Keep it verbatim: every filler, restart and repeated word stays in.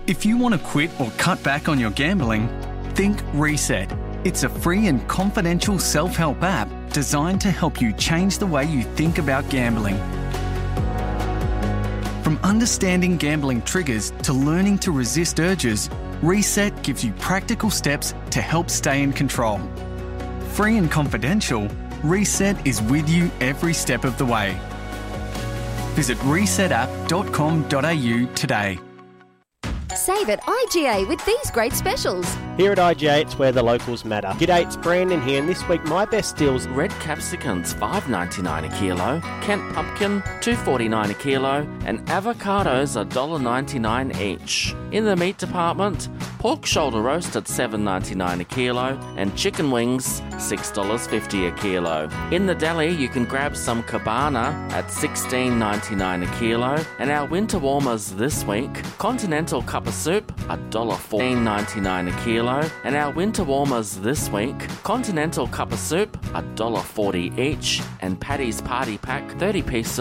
If you want to quit or cut back on your gambling, think Reset. It's a free and confidential self-help app designed to help you change the way you think about gambling. From understanding gambling triggers to learning to resist urges, Reset gives you practical steps to help stay in control. Free and confidential, Reset is with you every step of the way. Visit reset app dot com dot a u today. Save at I G A with these great specials. Here at I G A, it's where the locals matter. G'day, it's Brandon here, and this week my best deals. Red capsicums five dollars and ninety-nine cents a kilo, Kent pumpkin two dollars and forty-nine cents a kilo, and avocados one dollar and ninety-nine cents each. In the meat department, pork shoulder roast at seven dollars and ninety-nine cents a kilo, and chicken wings six dollars and fifty cents a kilo. In the deli, you can grab some cabana at sixteen dollars and ninety-nine cents a kilo, and our winter warmers this week, continental cup of soup one dollar and fourteen cents ninety-nine a kilo, and our winter warmers this week, continental cup of soup one dollar and forty each, and Paddy's Party Pack thirty pieces